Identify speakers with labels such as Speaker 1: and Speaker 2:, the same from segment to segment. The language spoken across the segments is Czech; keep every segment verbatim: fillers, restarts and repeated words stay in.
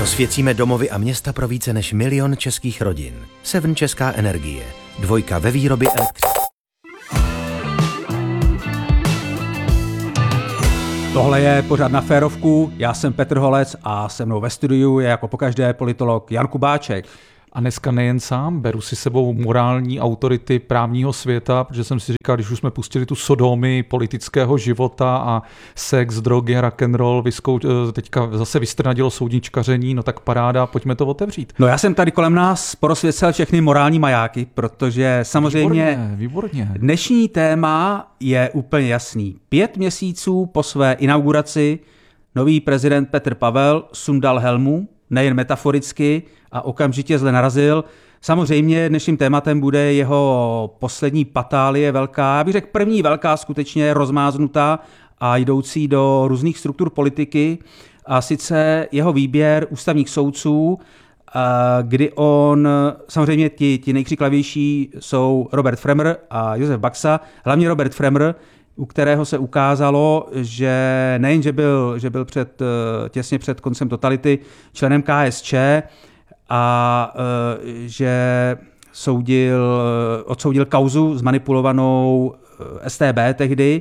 Speaker 1: Rozsvěcíme domovy a města pro více než milion českých rodin. Seven Česká energie. Dvojka ve výrobě elektřiny.
Speaker 2: Tohle je pořad Na férovku, já jsem Petr Holec a se mnou ve studiu je jako pokaždé politolog Jan Kubáček.
Speaker 3: A dneska nejen sám, beru si sebou morální autority právního světa, protože jsem si říkal, když už jsme pustili tu sodomy politického života a sex, drogy, rock and roll, vyskou, teďka zase vystrnadilo soudničkaření, no tak paráda, pojďme to otevřít.
Speaker 2: No já jsem tady kolem nás porozsvěcel všechny morální majáky, protože samozřejmě
Speaker 3: výborně, výborně.
Speaker 2: Dnešní téma je úplně jasný. Pět měsíců po své inauguraci nový prezident Petr Pavel sundal helmu, nejen metaforicky, a okamžitě zle narazil. Samozřejmě dnešním tématem bude jeho poslední patálie velká, já bych řekl první velká skutečně rozmáznutá a jdoucí do různých struktur politiky, a sice jeho výběr ústavních soudců, kdy on, samozřejmě ti, ti nejkřiklavější jsou Robert Fremr a Josef Baxa, hlavně Robert Fremr, u kterého se ukázalo, že nejen, že byl, že byl před, těsně před koncem totality členem K S Č a že soudil, odsoudil kauzu zmanipulovanou S T B tehdy,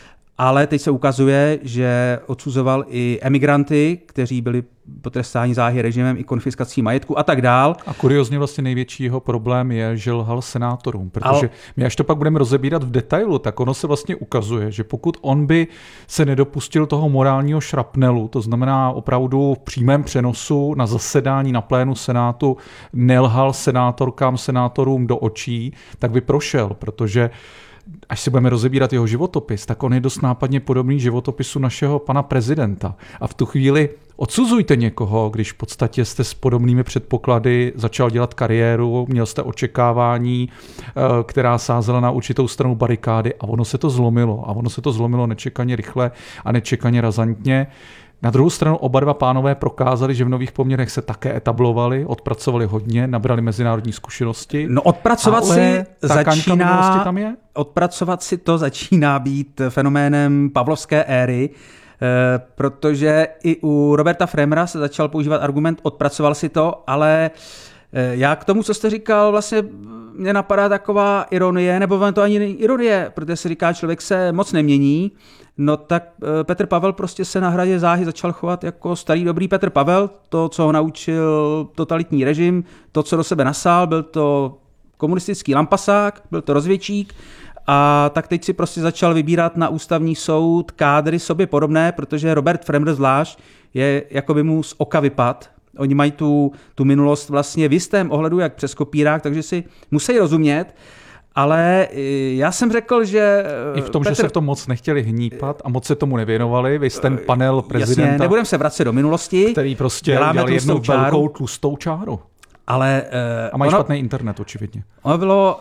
Speaker 2: ale teď se ukazuje, že odsuzoval i emigranty, kteří byli potrestáni záhy režimem i konfiskací majetku a tak dál.
Speaker 3: A kuriozně vlastně největší jeho problém je, že lhal senátorům, protože my až to pak budeme rozebírat v detailu, tak ono se vlastně ukazuje, že pokud on by se nedopustil toho morálního šrapnelu, to znamená opravdu v přímém přenosu na zasedání na plénu Senátu nelhal senátorkám, senátorům do očí, tak by prošel, protože až si budeme rozebírat jeho životopis, tak on je dost nápadně podobný životopisu našeho pana prezidenta. A v tu chvíli odsuzujte někoho, když v podstatě jste s podobnými předpoklady začal dělat kariéru, měl jste očekávání, která sázela na určitou stranu barikády, a ono se to zlomilo. A ono se to zlomilo nečekaně rychle a nečekaně razantně. Na druhou stranu oba dva pánové prokázali, že v nových poměrech se také etablovali, odpracovali hodně, nabrali mezinárodní zkušenosti.
Speaker 2: No odpracovat si začíná,
Speaker 3: tam je?
Speaker 2: odpracovat si to začíná být fenoménem pavlovské éry, eh, protože i u Roberta Fremra se začal používat argument odpracoval si to, ale eh, já k tomu, co jste říkal, vlastně mě napadá taková ironie, nebo to ani není ironie, protože se říká, člověk se moc nemění. No tak Petr Pavel prostě se na hradě záhy začal chovat jako starý dobrý Petr Pavel, to, co ho naučil totalitní režim, to, co do sebe nasál, byl to komunistický lampasák, byl to rozvědčík, a tak teď si prostě začal vybírat na ústavní soud kádry sobě podobné, protože Robert Fremr zvlášť je jako by mu z oka vypad. Oni mají tu, tu minulost vlastně v jistém ohledu jak přes kopírák, takže si musí rozumět. Ale já jsem řekl, že
Speaker 3: i v tom, Petr... že se v tom moc nechtěli hnípat a moc se tomu nevěnovali, vy jste ten panel prezidenta.
Speaker 2: Jasně, nebudeme se vracet do minulosti.
Speaker 3: Který prostě udělal jednu čáru. velkou tlustou čáru.
Speaker 2: Ale,
Speaker 3: uh, a mají ono, špatný internet, očividně.
Speaker 2: Ono bylo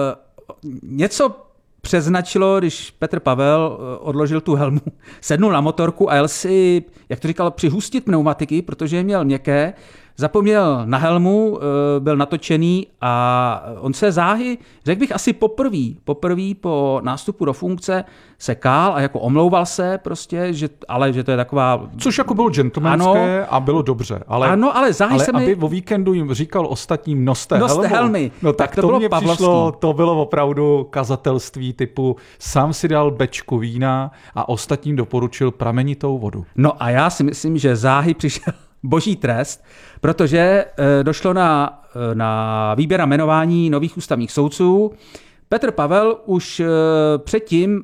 Speaker 2: uh, něco přeznačilo, když Petr Pavel odložil tu helmu, sednul na motorku a jel si, jak to říkal, přihustit pneumatiky, protože je měl měkké, zapomněl na helmu, byl natočený a on se záhy, řekl bych asi poprvý, poprvý po nástupu do funkce se kál a jako omlouval se prostě, že, ale že to je taková...
Speaker 3: Což jako bylo gentlemanské ano, a bylo dobře. Ale,
Speaker 2: ano, ale záhy
Speaker 3: ale
Speaker 2: se
Speaker 3: aby
Speaker 2: mi...
Speaker 3: o víkendu jim říkal ostatním noste,
Speaker 2: noste
Speaker 3: helmu,
Speaker 2: helmy,
Speaker 3: no tak, tak to, to bylo přišlo, to bylo opravdu kazatelství typu sám si dal bečku vína a ostatním doporučil pramenitou vodu.
Speaker 2: No a já si myslím, že záhy přišel boží trest, protože e, došlo na, e, na výběr a jmenování nových ústavních soudců. Petr Pavel už e, předtím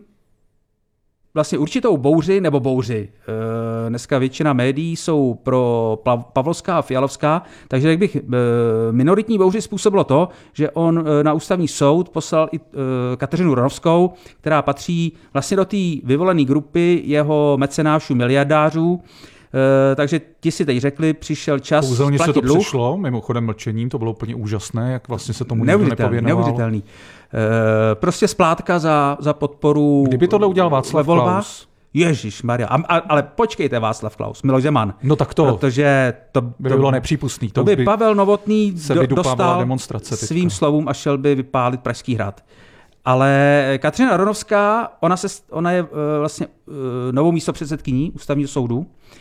Speaker 2: vlastně určitou bouři, nebo bouři, e, dneska většina médií jsou pro Pavlovská a Fialovská, takže jak bych e, minoritní bouři způsobilo to, že on e, na ústavní soud poslal i e, Kateřinu Ronovskou, která patří vlastně do té vyvolené grupy jeho mecenášů, miliardářů. Uh, takže ti si teď řekli, přišel čas
Speaker 3: Kouzelně se to
Speaker 2: dluh.
Speaker 3: přišlo, mimochodem mlčením, to bylo úplně úžasné, jak vlastně se tomu nikdo nepověnoval.
Speaker 2: Neuvěřitelný. Uh, prostě splátka za, za podporu.
Speaker 3: Kdyby tohle udělal Václav Klaus?
Speaker 2: Ježišmarja, ale počkejte Václav Klaus, Miloš Zeman.
Speaker 3: No tak to,
Speaker 2: protože to, to
Speaker 3: by bylo nepřípustný.
Speaker 2: To by, by Pavel Novotný
Speaker 3: do, dostal
Speaker 2: demonstrace svým slovům a šel by vypálit Pražský hrad. Ale Kateřina Aronovská, ona, se, ona je uh, vlastně uh, novou místopředsedkyní ústavního soudu,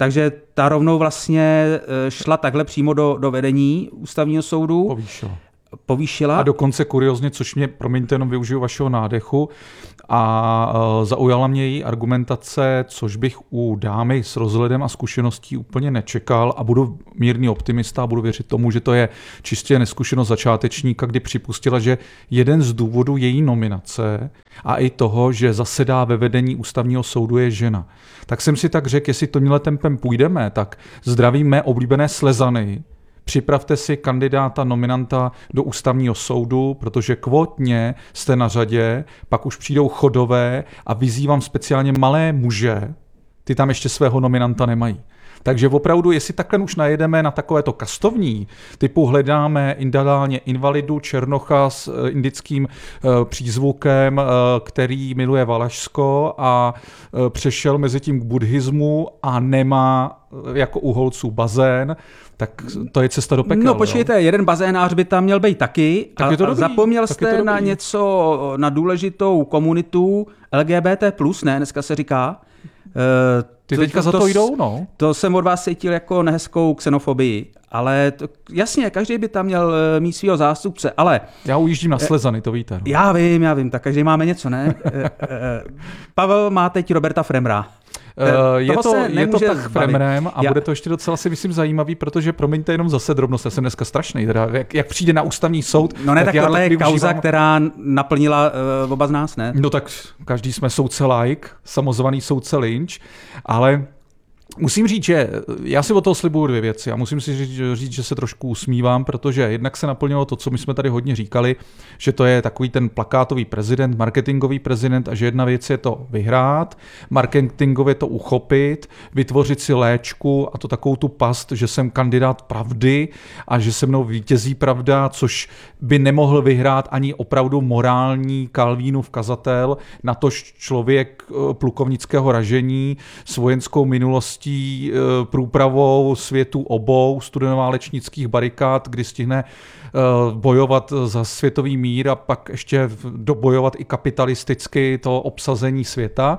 Speaker 2: takže ta rovnou vlastně šla takhle přímo do, do vedení ústavního soudu.
Speaker 3: Povýšila.
Speaker 2: Povýšila.
Speaker 3: A dokonce kuriozně, což mě, promiňte, jenom využiju vašeho nádechu, a uh, zaujala mě její argumentace, což bych u dámy s rozhledem a zkušeností úplně nečekal a budu mírný optimista a budu věřit tomu, že to je čistě neskušenost začátečníka, kdy připustila, že jeden z důvodů její nominace a i toho, že zasedá ve vedení ústavního soudu, je žena. Tak jsem si tak řekl, jestli tímhle tempem půjdeme, tak zdravím mé oblíbené Slezany. Připravte si kandidáta, nominanta do ústavního soudu, protože kvótně jste na řadě, pak už přijdou chodové a vyzývám speciálně malé muže, ty tam ještě svého nominanta nemají. Takže opravdu, jestli takhle už najedeme na takovéto kastovní, typu hledáme ideálně invalidu Černocha s indickým e, přízvukem, e, který miluje Valašsko a e, přešel mezi tím k buddhismu a nemá e, jako u holců bazén, tak to je cesta do pekel.
Speaker 2: No počkejte, jo? Jeden bazénář by tam měl být taky.
Speaker 3: Tak
Speaker 2: a,
Speaker 3: je to dobrý,
Speaker 2: zapomněl
Speaker 3: tak
Speaker 2: jste na něco, na důležitou komunitu L G B T plus, ne, dneska se říká. Uh,
Speaker 3: Ty to, teďka to, za to jdou, no.
Speaker 2: To jsem od vás cítil jako nehezkou xenofobii, ale to, jasně, každý by tam měl mít svýho zástupce, ale...
Speaker 3: Já ujíždím na Slezany, to víte. No.
Speaker 2: Já vím, já vím, tak každý máme něco, ne? Pavel má teď Roberta Fremra.
Speaker 3: Uh, je, to, je to tak Fremrem a já... bude to ještě docela si myslím zajímavý, protože promiňte jenom zase drobnost, já jsem dneska strašný, teda jak, jak přijde na ústavní soud.
Speaker 2: No ne, tak, tak tohle je
Speaker 3: využívám...
Speaker 2: kauza, která naplnila uh, oba z nás, ne?
Speaker 3: No tak každý jsme soudce like, samozvaný soudce Lynch, ale musím říct, že já si od toho slibuju dvě věci a musím si říct, říct, že se trošku usmívám, protože jednak se naplnilo to, co my jsme tady hodně říkali, že to je takový ten plakátový prezident, marketingový prezident a že jedna věc je to vyhrát, marketingově to uchopit, vytvořit si léčku a to takovou tu past, že jsem kandidát pravdy a že se mnou vítězí pravda, což by nemohl vyhrát ani opravdu morální Kalvínův kazatel, natož člověk plukovnického ražení s vojenskou minulostí, průpravou světu obou studenoválečnických barikád, kdy stihne bojovat za světový mír a pak ještě dobojovat i kapitalisticky to obsazení světa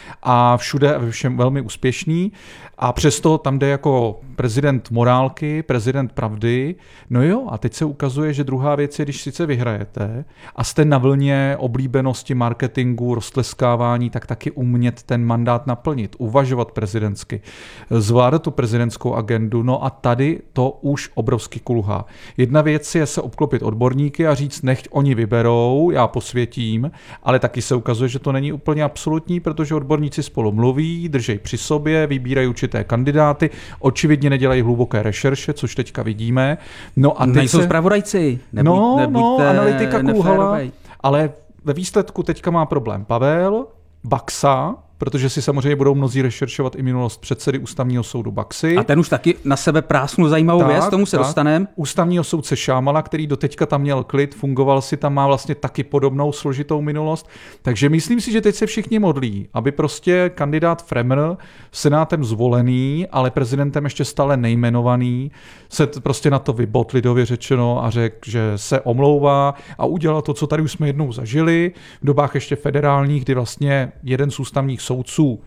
Speaker 3: a všude všem velmi úspěšný a přesto tam jde jako prezident morálky, prezident pravdy. No jo, a teď se ukazuje, že druhá věc je, když sice vyhrajete a jste na vlně oblíbenosti, marketingu, roztleskávání, tak taky umět ten mandát naplnit, uvažovat prezidentsky, zvládat tu prezidentskou agendu. No a tady to už obrovsky kulhá. Jedna věc je se obklopit odborníky a říct, nechť oni vyberou, já posvětím, ale taky se ukazuje, že to není úplně absolutní, protože odborníci spolu mluví, držej při sobě, vybírají určité kandidáty, očividně nedělají hluboké rešerše, což teďka vidíme. No a teď
Speaker 2: nejsou
Speaker 3: se...
Speaker 2: zpravodajci. Nebuď,
Speaker 3: no, no, analytika kulhala,
Speaker 2: neférovej.
Speaker 3: ale ve výsledku teďka má problém Pavel, Baxa, protože si samozřejmě budou mnozí rešeršovat i minulost předsedy ústavního soudu Baxy.
Speaker 2: A ten už taky na sebe prásnul zajímavou tak, věc, tomu se tak. dostaneme.
Speaker 3: Ústavního soudce Šámala, který doteďka tam měl klid, fungoval si tam, má vlastně taky podobnou složitou minulost. Takže myslím si, že teď se všichni modlí, aby prostě kandidát Fremr, senátem zvolený, ale prezidentem ještě stále nejmenovaný, se prostě na to vybot lidově řečeno a řekl, že se omlouvá a udělal to, co tady už jsme jednou zažili, v dobách ještě federálních, kdy vlastně jeden z ústavních soudců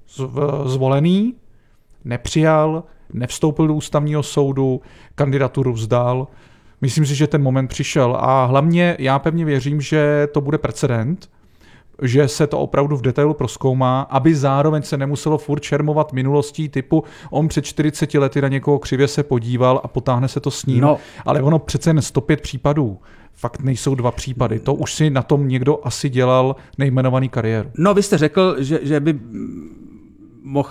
Speaker 3: zvolený, nepřijal, nevstoupil do ústavního soudu, kandidaturu vzdal. Myslím si, že ten moment přišel a hlavně já pevně věřím, že to bude precedent, že se to opravdu v detailu prozkoumá, aby zároveň se nemuselo furt čermovat minulostí typu on před čtyřiceti lety na někoho křivě se podíval a potáhne se to s ním. No. Ale ono přece jen sto pět případů. Fakt nejsou dva případy. To už si na tom někdo asi dělal nejmenovaný kariéru.
Speaker 2: No, vy jste řekl, že, že by mohl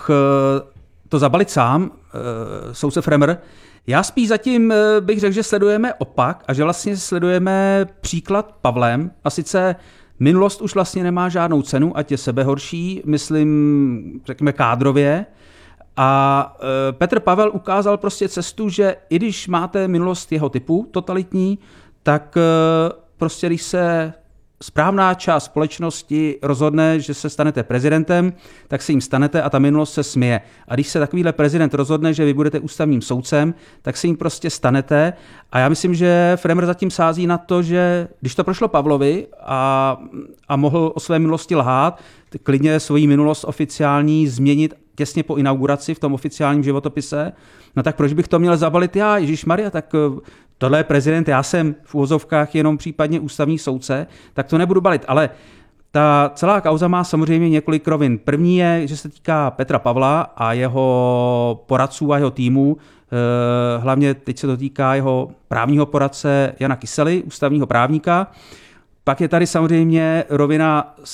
Speaker 2: to zabalit sám, soudce Fremr. Já spíš zatím bych řekl, že sledujeme opak a že vlastně sledujeme příklad Pavlem a sice minulost už vlastně nemá žádnou cenu, ať je sebehorší, myslím, řekněme kádrově. A Petr Pavel ukázal prostě cestu, že i když máte minulost jeho typu totalitní, tak prostě když se správná část společnosti rozhodne, že se stanete prezidentem, tak se jim stanete a ta minulost se směje. A když se takovýhle prezident rozhodne, že vy budete ústavním soudcem, tak se jim prostě stanete. A já myslím, že Fremr zatím sází na to, že když to prošlo Pavlovi a, a mohl o své minulosti lhát, klidně svoji minulost oficiální změnit těsně po inauguraci v tom oficiálním životopise, no tak proč bych to měl zabalit já, ježišmarja, tak tohle je prezident, já jsem v uvozovkách jenom případně ústavní soudce, tak to nebudu balit, ale ta celá kauza má samozřejmě několik rovin. První je, že se týká Petra Pavla a jeho poradců a jeho týmu, hlavně teď se to týká jeho právního poradce Jana Kysely, ústavního právníka. Pak je tady samozřejmě rovina